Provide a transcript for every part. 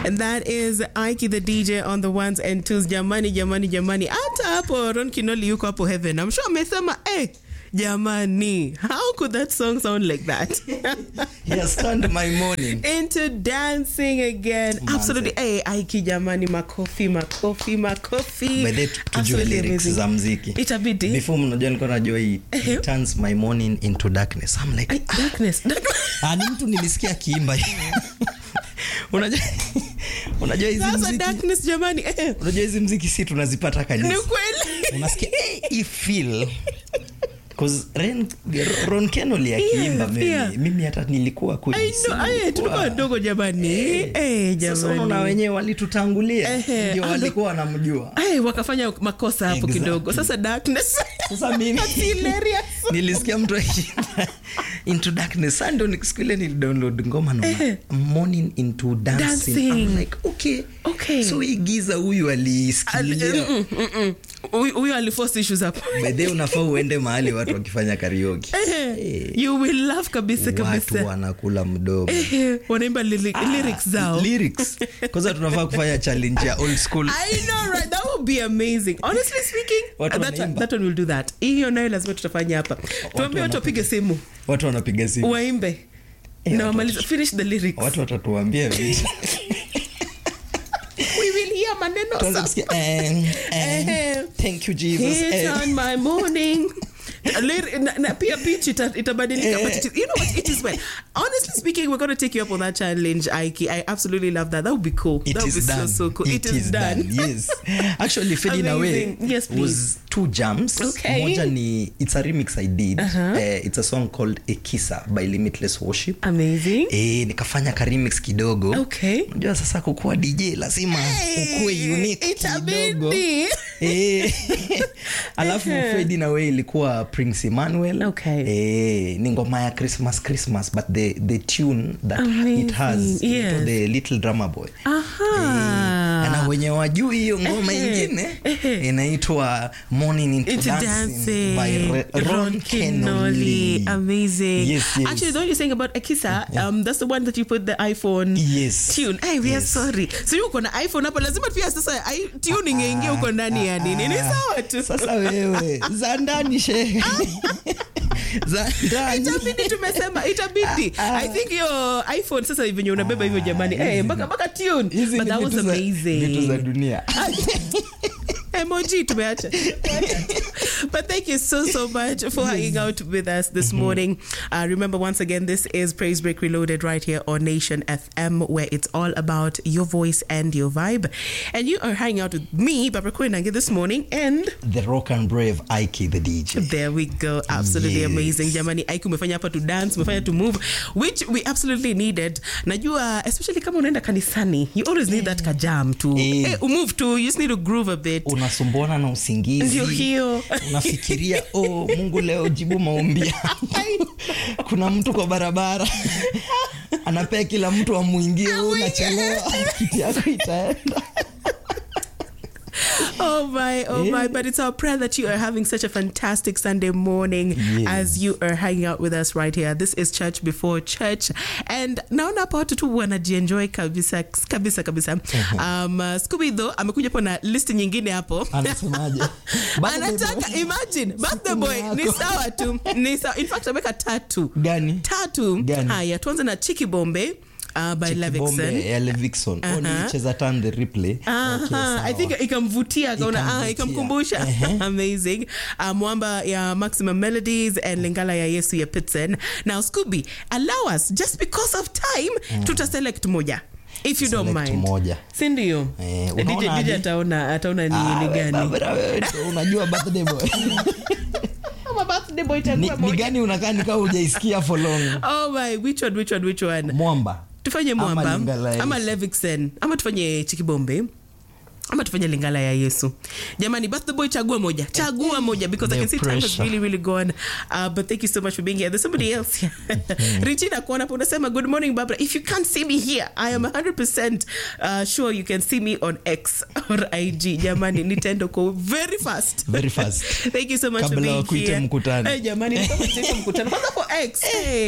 And that is Ike the DJ on the ones and twos. Jamani. Hata hapo Ron Kinoli yuko hapo heaven. I'm sure amesema, jamani. How could that song sound like that? He has turned my morning into dancing again. Absolutely. Hey, Ike jamani, makofi. Bede tujue lyrics za mziki. Itabidi. Before mnajua niko najua hii. He turns my morning into darkness. I'm like, darkness. Ni mtu nilisikia kiimba. Unajua hizi mziki. Sasa darkness jamani. Unajua hizi mziki si tunazipata kanisa. Ni kweli. Unasikia I feel because Ron Kenoli akiimba mimi hata nilikuwa kwenye tulikuwa dogo jamani. Jamani. Sasa unaona wenyewe walitutangulia ndio walikuwa wanamjua. Wakafanya makosa hapo kidogo. Sasa darkness. Sasa mimi hilarious. Nilisikia mtu into darkness and on explain ni download ngoma na morning into dancing. I'm like okay. So igiza huyu alisikia. Huyu aliforce issues hapo. Bede unafaa uende mahali watu wakifanya karaoke. You will love kabisa. Watu wanakula mdomo. Wanaimba lyrics zao. Lyrics. Kwanza tunafaa kufanya challenge ya old school. I know, right? That would be amazing. Honestly speaking, that one will do that. Hiyo nayo lazima tutafanya hapa. Tuambie watu wapige simu. Watu wanapiga simu. Waimbe. Na wamaliza finish the lyrics. Watu watatuambia vipi? We will hear maneno sasa. Thank you Jesus. On my morning. Na pia pitch itabadilika, but you know what, it is well. Honestly speaking, we're going to take you up on that challenge, Ike. I absolutely love that. That would be cool. That would be so cool. It is done. Yes. Actually, Fading Away was 2 jams. Okay. Moja it's a remix I did. It's a song called Ekisa by Limitless Worship. Amazing. Nikafanya ka remix kidogo. Okay. Unajua sasa kukuwa DJ lazima ukue unique kidogo. Alafu Fading Away ilikuwa Prince Emmanuel. Okay. Ni ngoma ya Christmas, but the tune that it has, the little drummer boy. Na wenye wajui hiyo ngoma ingine inaitwa Morning into Dancing by Ron Kenoli. Amazing. Yes. Actually, don't you saying about Ekisa? That's the one that you put the iPhone tune. We are sorry. So you uko na iPhone hapo, lazima pia sasa tuning ingie uko ndani ya nini. Ni sawa tu. Sasa wewe za ndani shehe. Itabidi tumesema itabidi. I think your iPhone sasa hivi unabeba hivyo jamani. Mpaka tune. But that was amazing. Vitu za dunia. Emoji tumeacha. But thank you so much for hanging out with us this morning. Remember, once again, this is Praise Break Reloaded right here on Nation FM, where it's all about your voice and your vibe. And you are hanging out with me, Barbara Koinange, this morning, and the rock and brave Ike the DJ. There we go. Absolutely amazing. Jamani, Ike umefanya hapa to dance, umefanya to move, which we absolutely needed. Najua, especially kama unaenda kanisani, you always need that kajam to move to. You just need to groove a bit. Unasumbuana na usingizi. Ndio hiyo. Unafikiria Mungu leo jibu maombi. Kuna mtu kwa barabara anapea kila mtu amuingie, unachelewa kiti yako itaenda. Oh my, but it's our prayer that you are having such a fantastic Sunday morning as you are hanging out with us right here. This is Church Before Church, and naona hapa watu tu wanajienjoy kabisa. Scooby though amekuja hapo na list nyingine hapo. Anasemaje? Anataka imagine birthday boy ni sawa tu. Ni sawa. In fact ameka tatu. Gani? Haya, tuanze na Chiki Bombe. By Levikson. Nicheza turn the replay. I think ikamvutia kaona ikamkumbusha. Amazing. Mwamba ya Maximum Melodies and Lingala ya Yesu ya Pitsen. Now Scooby, allow us, just because of time, tuta select moja. If you don't mind. Moja. Si ndio? DJ ataona ni gani? Unajua birthday boy. Birthday boy itakuwa moja. Ni gani unakaa ni kama hujaisikia for long? Oh my, which one? Mwamba. Tufanye Mwamba ama Levikson ama tufanye Chiki Bombe. ama tufanye Lingala ya Yesu. Jamani, birthday boy, chagua moja because I can see time has really gone. But thank you so much for being here. There's somebody else here. Richina kuona hapo unasema good morning Barbara. If you can't see me here, I am 100% sure you can see me on X or IG. Jamani, nitendo ko very fast. Thank you so much for being here. Mkutano. Jamani, nitaka mkutano. Kwanza for X.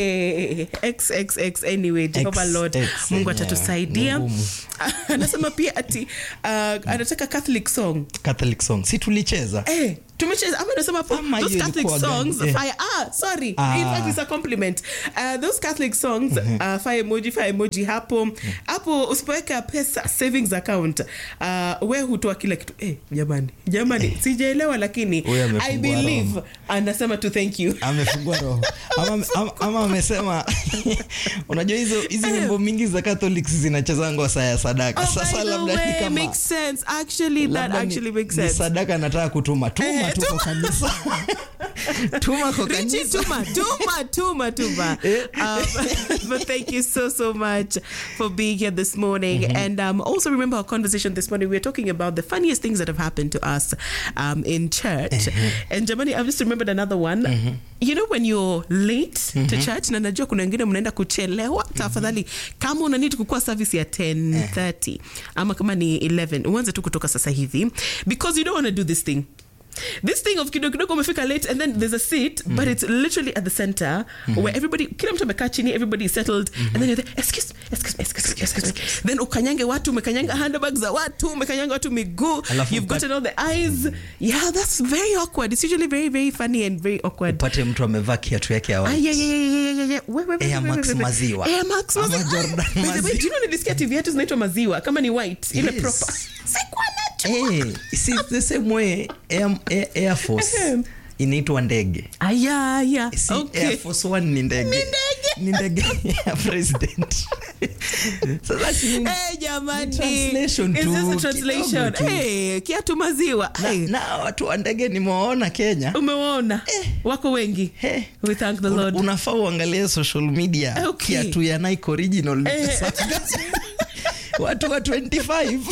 X anyway. Jehovah Lord. Mungu atatusaidia. Anasema pia ati anataka Catholic song. Si tulicheza. Tumecheza ama nasema those Catholic songs fire sorry in fact it's a compliment. Those Catholic songs fire emoji hapo usipoweka pesa savings account wewe hutoa kila kitu jamani sijaelewa lakini I believe anasema to thank you amefungua roho ama amesema unajua hizo nyimbo mingi za Catholics zinachezangwa saa ya sadaka. Sasa labda ni kama makes sense actually that actually makes sense. Sadaka nataka kutuma tuko kanisa. Tuma kwa kanisa. Tuma. But thank you so much for being here this morning. And also remember our conversation this morning. We were talking about the funniest things that have happened to us in church. And Jamani, I've just remembered another one. You know when you're late to church, na najua kuna wengine mnaenda kuchelewa, tafadhali kama una need kukua service ya 10:30 ama kama ni 11, uanze tu kutoka sasa hivi because you don't want to do this thing of kidogo umefika late and then there's a seat but it's literally at the center where everybody kila mtu amekaa chini, everybody is settled and then you're there, excuse me. Then ukanyange watu, umekanyanga handbags za watu, umekanyanga watu miguu, you've gotten all the eyes. Yeah, that's very awkward. It's usually very very funny and very awkward. Upate mtu amevaa kiatu yake ya white. Air Max maziwa. Jordan maziwa. Do you know nilisikia TV yetu zinaitwa maziwa kama ni white ile proper. It's the same way Air Force inaitwa ndege. Yeah. Okay. Air Force One ni ndege ya president. So that's jamani. Translation is this a translation? Kiatu maziwa. Na watu wa ndege nimewaona Kenya. Umewaona? Wako wengi. We thank the Lord. Unafaa uangalie social media. Kiatu ya Nike original. Watu wa 25.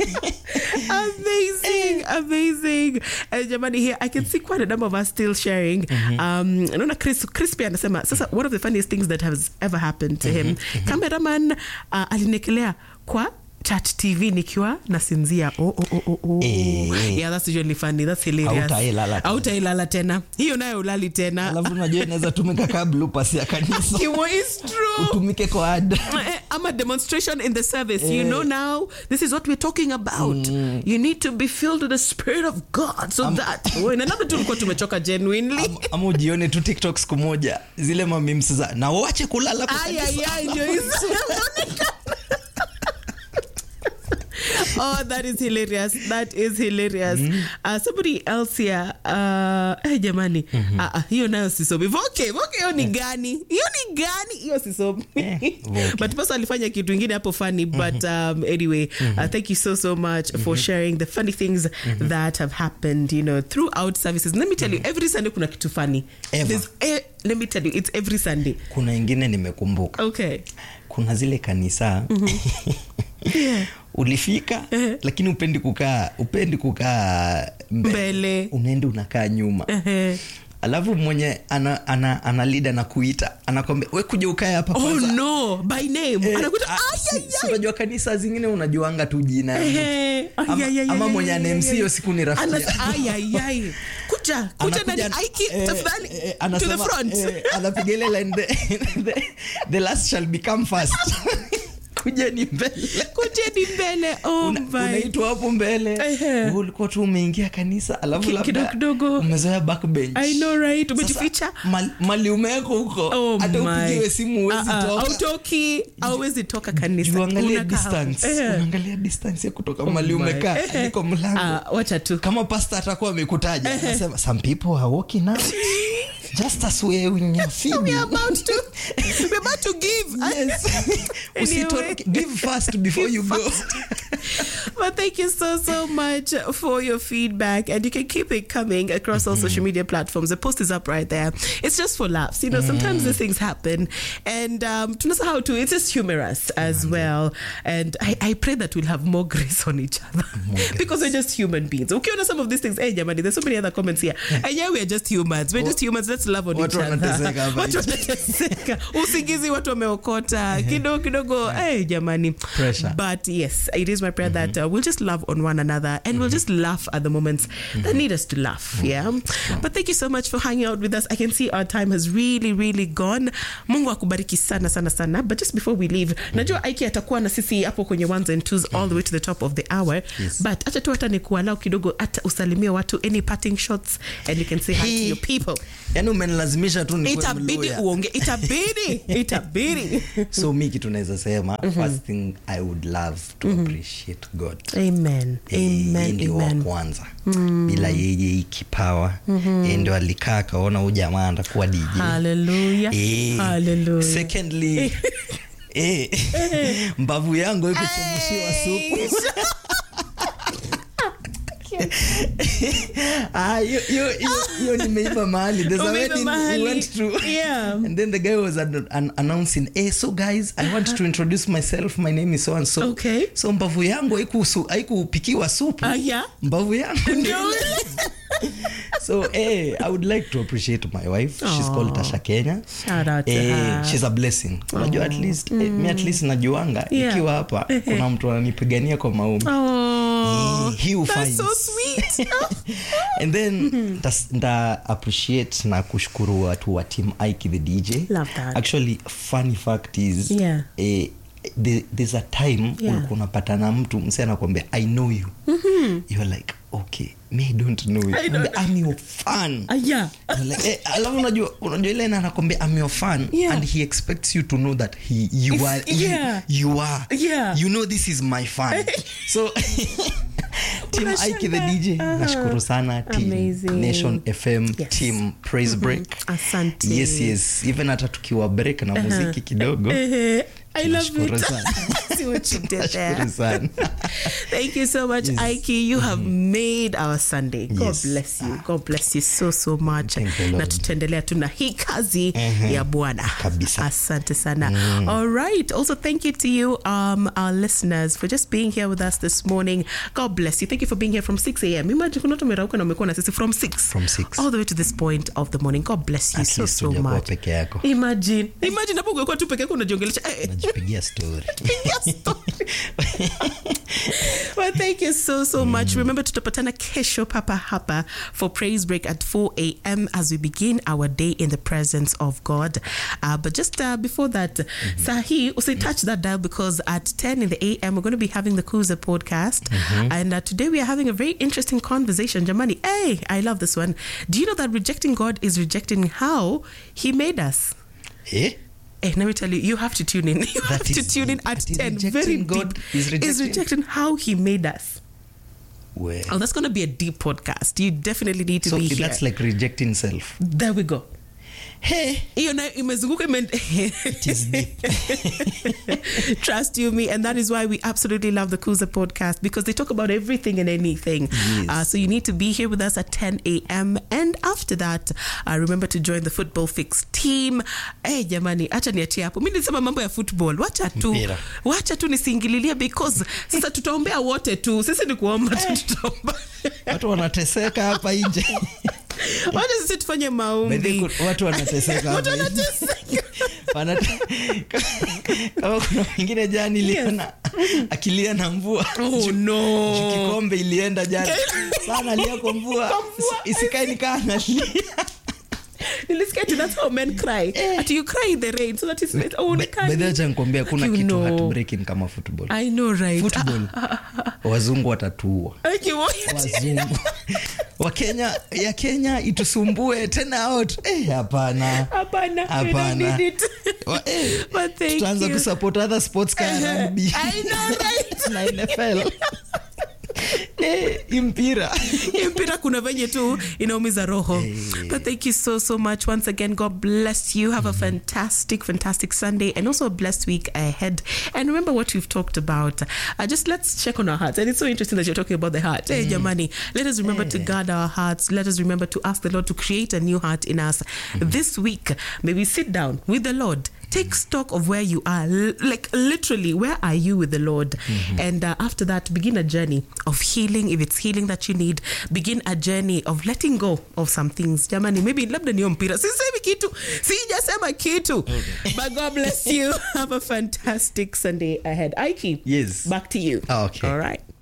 Amazing. Jamani, here I can see quite a number of us still sharing. Naona Crispy anasema sasa one of the funniest things that has ever happened to him. Cameraman alinekelea kwa Chat TV nikiwa nasinzia. Yeah, that's usually funny. That's hilarious. Hautailala tena. Hiyo nayo ulali tena. Alafu unajua inaweza tumika kabla pasi ya kanisa. It's true. Utumike kwa ad. I'm a demonstration in the service. You know now, this is what we're talking about. You need to be filled with the Spirit of God so that when another tulikuwa tumechoka genuinely. Ama ujione tu TikTok siku moja zile memes za na waache kulala kwa kanisa. Ndio hizo. Oh, that is hilarious. Somebody else here. Jamani. Hiyo nayo sisomi. Okay, hiyo ni gani? Hiyo sisomi. But person alifanya kitu kingine hapo funny. But anyway, thank you so much for sharing the funny things that have happened, throughout services. Let me tell you, every Sunday kuna kitu funny. Let me tell you, it's every Sunday. Kuna ingine nimekumbuka. Okay. Kuna zile kanisa. Yeah. Ulifika lakini upendi kukaa mbele, unaenda unakaa nyuma. Alafu mwenye ana leader na kuita anakwambia wewe kuja ukae hapa kwanza. Oh no, by name. Anakuita unajua kanisa zingine unajuanga tu jina. Ama mwenye MC hiyo siku ni rafiki. Kuja ndani aiki tafadhali to the front. Anapiga ile line the last shall become first. Kujeni mbele. Unaitwa hapo mbele. Ulikuwa tu umeingia kanisa alafu labda umezoea backbench. I know right, umejificha. Mali umeko huko. Hata upigiwe simu huwezi toka. Autoki, hauwezi toka kanisa. Unaangalia distance ya kutoka mali umekaa hadi kwa mlango. Wacha tu. Kama pastor atakuwa amekutaja, anasema some people are walking out. Just as we are about to give. Yes. Usitoroke, give first before you go. But thank you so much for your feedback, and you can keep it coming across all social media platforms. The post is up right there. It's just for laughs, you know. Sometimes these things happen, and to know how to. It's just humorous as well, and I pray that we'll have more grace on each other because we're just human beings. Okay, on some of these things, hey, Jamani, there's so many other comments here, and yeah, we are just humans. We're just humans. Let's love on each other. Usingizi watu wameokota kidogo. Hey, Jamani. Pressure. But yes, it is my prayer that we'll just love on one another, and we'll just laugh at the moments that need us to laugh. Yeah. But thank you so much for hanging out with us. I can see our time has really gone. Mungu akubariki sana. But just before we leave, najua Aiki atakuwa na sisi hapo kwenye ones and twos all the way to the top of the hour. Yes. But acha tu hata ni kualau kidogo hata usalimia watu, any parting shots, and you can say hi to your people. Yani umenilazimisha tu ni kwa Mluya. Itabidi. So mi kitu naweza sema, first thing I would love to appreciate God. Amen. Ndio wa kwanza. Bila yeye kipawa. Ndio alikaa kaona huyu jamaa atakuwa DJ. Hallelujah. Hallelujah. Secondly, mbavu yangu iko kumushiwa supu. You nimeiba mahali. There's a wedding we went to. Yeah. And then the guy was announcing, hey, so guys, I want to introduce myself. My name is so and so. Okay. So mbavu yangu haikupikiwa supu. Yeah. Mbavu yangu. So, I would like to appreciate my wife. She's called Tasha Kenya. Shout out to her. She's a blessing. Unajua at least me at least najuanga ikiwa hapa kuna mtu ananipigania kwa maombi. That's so sweet. And then nda appreciate na kushukuru watu wa team Aiki the DJ. Love that. Actually, funny fact is there's a time ulikuwa unapatana mtu msee anakuambia I know you. You're like, okay, me I don't know you. I'm your fan. Yeah. Like, alafu unajua ile anakuambia I'm your fan, and he expects you to know that you are. Yeah. You know this is my fan. So Team Aiki the DJ, nashukuru sana. Team Nation FM, Team Praise Break. Asante. Yes. Even hata tukiwa break na muziki kidogo. I love it. See what you did there. Thank you so much, Aiki. You have made our Sunday. God bless you. God bless you so much. Na tutaendelea tu na hii kazi ya Bwana. Asante sana. All right. Also, thank you to you, our listeners, for just being here with us this morning. God bless you. Thank you for being here from 6 a.m. Imagine kuna tumerauka na umekuwa na sisi from 6 all the way to this point of the morning. God bless you so much. Imagine hapo ungekuwa tu peke yako unajiongelesha. Najipigia story. Well, thank you so much. Remember tutapatana kesho papa hapa for Praise Break at 4 a.m. as we begin our day in the presence of God. But just before that, Sahi, touch that dial, because at 10 in the a.m. we're going to be having the Kuza podcast. And today we are having a very interesting conversation. Jamani, hey, I love this one. Do you know that rejecting God is rejecting how he made us? Hey, let me tell you, you have to tune in. You have to tune in at 10. Very God deep. is rejecting how he made us. Where? Oh, that's going to be a deep podcast. You definitely need to be here. So that's like rejecting self. There we go. Hey, it is deep. Trust you me, and that is why we absolutely love the Kuza podcast, because they talk about everything and anything. So you need to be here with us at 10 a.m. and after that, remember to join the Football Fix team. Hey, jamani, acha niachie hapo. Mimi nilisema mambo ya football. Wacha tu nisingililie, because sasa tutaombea wote tu. Sisi ni kuomba tu tutaomba. Watu wanateseka hapa nje. Wacha sisi tufanye maombi. Watu wanateseka hapa. Kama kuna mwingine jana iliona akilia na mvua. Oh no. Kikombe ilienda jana. Sana lia kwa mvua. Isikae nikaa analia. Nilisikia that's how men cry. Ati you cry in the rain so that it's made. Oh, Bedha chankwambia kuna kitu heartbreaking kama football. I know, right? Football. Wazungu watatuua. Wazungu. Ya Kenya itusumbue tena out. Hapana. Tutaanza kusupport other sports kama rugby. I know, right? Na NFL. Impira. Impira kuna venye tu inaumiza roho. But thank you so much once again. God bless you. Have a fantastic Sunday and also a blessed week ahead. And remember what we've talked about. Just let's check on our hearts. And it's so interesting that you're talking about the heart. Hey, Jamani, let us remember to guard our hearts. Let us remember to ask the Lord to create a new heart in us. This week, maybe sit down with the Lord. Take stock of where you are. Like literally, where are you with the Lord? And after that, begin a journey of healing. If it's healing that you need, begin a journey of letting go of some things. Jamani, maybe labda niyo mpira. Sisemi kitu. Sijasema kitu. But God bless you. Have a fantastic Sunday ahead. Aiki, yes. back to you. Okay. All right.